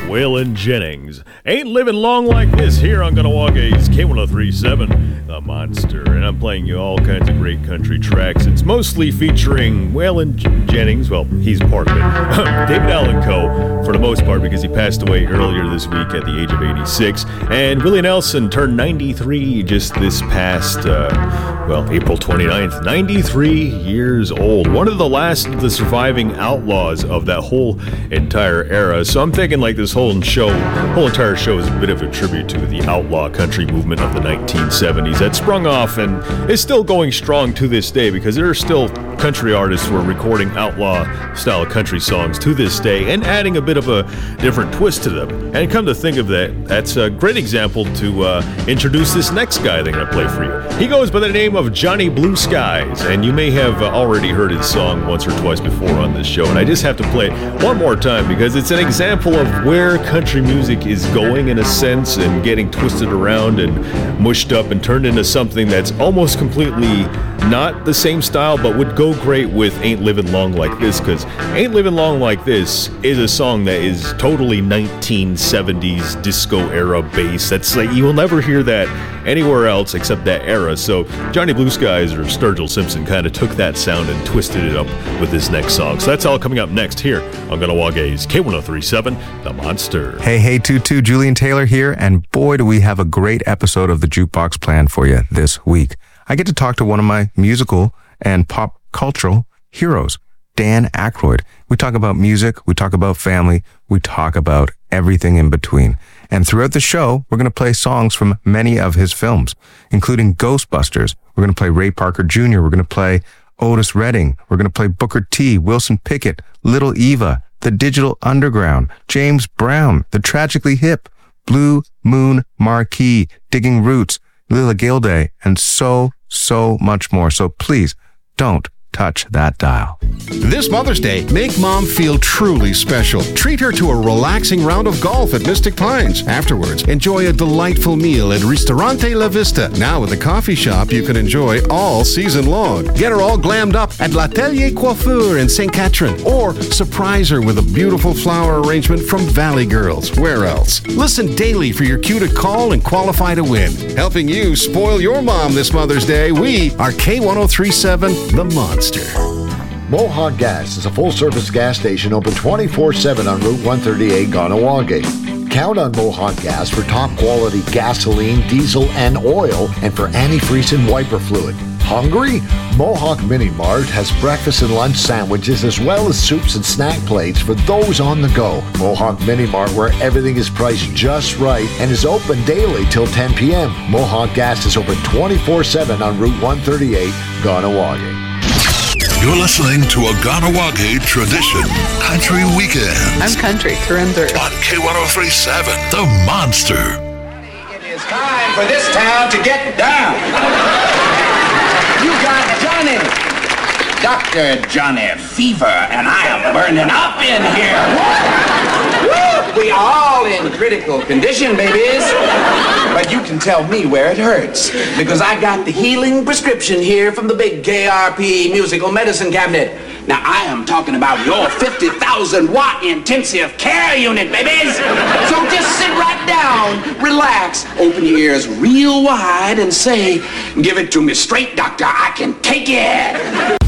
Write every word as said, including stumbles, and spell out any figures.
Waylon Jennings. Ain't living long like this here on Ganawaga's K one oh three point seven, The Monster. And I'm playing you all kinds of great country tracks. It's mostly featuring Waylon J- Jennings. Well, he's part of it. David Allan Coe, for the most part, because he passed away earlier this week at the age of eighty-six. And Willie Nelson turned ninety-three just this past, uh, well, April twenty-ninth. ninety-three years old. One of the last of the surviving outlaws of that whole entire era. So I'm thinking like this whole show, whole entire show is a bit of a tribute to the outlaw country movement of the nineteen seventies that sprung off and is still going strong to this day, because there are still country artists who are recording outlaw-style country songs to this day and adding a bit of a different twist to them. And come to think of that, that's a great example to uh, introduce this next guy that I'm going to play for you. He goes by the name of Johnny Blue Skies, and you may have uh, already heard his song once or twice before on this show, and I just have to play it one more time because it's an example of where country music is going in a sense, and getting twisted around and mushed up and turned into something that's almost completely not the same style, but would go great with Ain't Living Long Like This, because Ain't Living Long Like This is a song that is totally nineteen seventies disco era bass. That's like, you will never hear that anywhere else except that era. So Johnny Blue Skies or Sturgill Simpson kind of took that sound and twisted it up with this next song. So that's all coming up next here on Ganawaga's K one oh three point seven, The Monster. Hey, hey, two two, Julian Taylor here, and boy, do we have a great episode of the Jukebox planned for you this week. I get to talk to one of my musical and pop cultural heroes, Dan Aykroyd. We talk about music, we talk about family, we talk about everything in between. And throughout the show, we're going to play songs from many of his films, including Ghostbusters. We're going to play Ray Parker Junior We're going to play Otis Redding. We're going to play Booker T, Wilson Pickett, Little Eva, The Digital Underground, James Brown, The Tragically Hip, Blue Moon Marquee, Digging Roots, Lila Gilday, and so, so much more. So please don't touch that dial. This Mother's Day, make Mom feel truly special. Treat her to a relaxing round of golf at Mystic Pines. Afterwards, enjoy a delightful meal at Ristorante La Vista. Now with a coffee shop you can enjoy all season long. Get her all glammed up at L'Atelier Coiffure in Saint Catherine, or surprise her with a beautiful flower arrangement from Valley Girls. Where else? Listen daily for your cue to call and qualify to win. Helping you spoil your mom this Mother's Day, we are K one oh three point seven, The Monster. Mohawk Gas is a full-service gas station open twenty-four seven on Route one thirty-eight, Ganawage. Count on Mohawk Gas for top-quality gasoline, diesel, and oil, and for antifreeze and wiper fluid. Hungry? Mohawk Mini Mart has breakfast and lunch sandwiches as well as soups and snack plates for those on the go. Mohawk Mini Mart, where everything is priced just right and is open daily till ten p.m. Mohawk Gas is open twenty-four seven on Route one thirty-eight, Ganawage. You're listening to a Ganawage tradition, Country Weekend. I'm country through and through. On K one oh three point seven, The Monster. It is time for this town to get down. You got Johnny, Doctor Johnny Fever, and I am burning up in here. Woo! We are all in critical condition, babies. But you can tell me where it hurts, because I got the healing prescription here from the big K R P musical medicine cabinet. Now, I am talking about your fifty thousand watt intensive care unit, babies. So just sit right down, relax, open your ears real wide, and say, give it to me straight, doctor, I can take it.